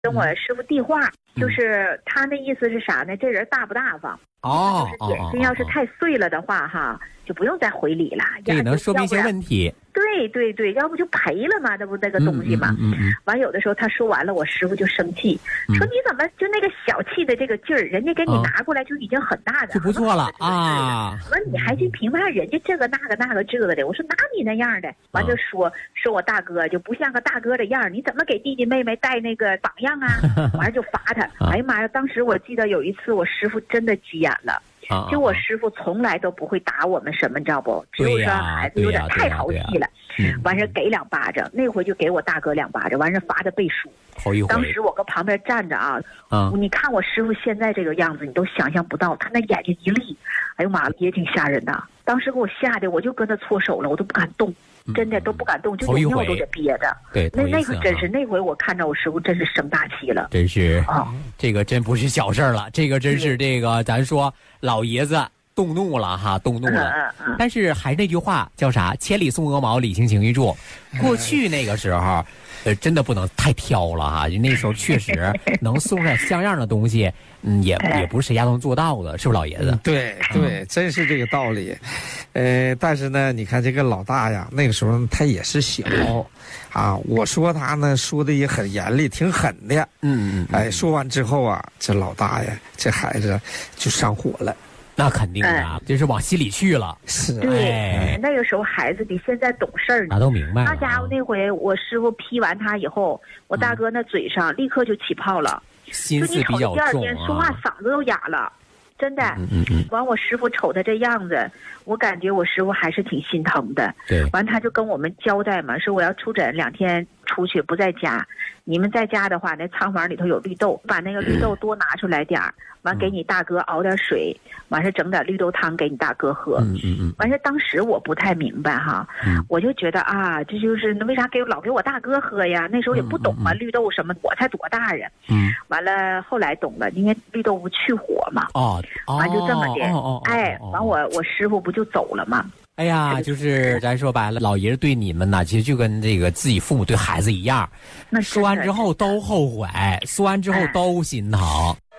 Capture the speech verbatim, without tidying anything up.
跟我师傅递话， 嗯、 就是他那意思是啥呢？这人大不大方？ 哦， 就是点心要是太碎了的话，哈、哦，就不用再回礼了。 这也能说明一些问题。 对对对，要不就赔了嘛，这不那个东西嘛。 嗯嗯嗯嗯、 完有的时候他说完了，我师傅就生气，嗯、说你怎么就那个小气的这个劲儿，人家给你拿过来就已经很大的， 就不错了啊。 完你还去评判人家这个那个那个这个的，我说哪你那样的？完就说、嗯、说我大哥就不像个大哥的样，你怎么给弟弟妹妹带那个榜样啊？完了就罚他。哎呀妈呀！当时我记得有一次我师傅真的急眼了。就我师傅从来都不会打我们什么，你知道不？只有说孩子有点太淘气了，完事给两巴掌，那回就给我大哥两巴掌，完事罚的背书。当时我搁旁边站着啊， 嗯、 你看我师傅现在这个样子，你都想象不到，他那眼睛一立，哎呦妈，也挺吓人的。当时给我吓得，我就跟他搓手了，我都不敢动。真的都不敢动，就有尿都得憋着。 对， 那那回真是，那回我看着我师傅真是生大气了， 真是啊、哦， 这个真不是小事了，这个真是这个咱说老爷子动怒了哈，动怒了。 嗯嗯、 但是还是那句话叫啥？千里送鹅毛，礼轻情意重。过去那个时候，呃，真的不能太挑了哈，那时候确实能送上像样的东西，嗯，也也不是谁家都能做到的，是不是老爷子？ 对对，真是这个道理。呃，但是呢，你看这个老大呀，那个时候他也是小啊。我说他呢，说的也很严厉，挺狠的。 嗯嗯。 哎，说完之后啊，这老大呀，这孩子就上火了。 那肯定的，嗯、就是往心里去了。 是， 对、 哎， 那个时候孩子比现在懂事儿呢。 那都明白了。 那家伙那回我师傅批完他以后，我大哥那嘴上立刻就起泡了， 嗯、心思比较重、啊、 就你瞅第二天说话嗓子都哑了。真的， 嗯嗯嗯。 完，我师傅瞅他这样子，我感觉我师傅还是挺心疼的。 对。 完，他就跟我们交代嘛，说我要出诊两天出去不在家，你们在家的话，那仓房里头有绿豆，把那个绿豆多拿出来点儿，完给你大哥熬点水，完事整点绿豆汤给你大哥喝。 嗯嗯嗯。 完事当时我不太明白哈， 嗯、 我就觉得啊，这就是那为啥给老给我大哥喝呀？那时候也不懂嘛，嗯嗯嗯绿豆什么，我才多大呀？ 嗯。 完了后来懂了，因为绿豆不去火嘛。 哦。 完就这么的， 哦哦哦、 哎，完我我师傅不就走了吗？ 哎呀，就是咱说白了，老爷子对你们呢，其实就跟这个自己父母对孩子一样， 那说完之后都后悔，说完之后都心疼。哎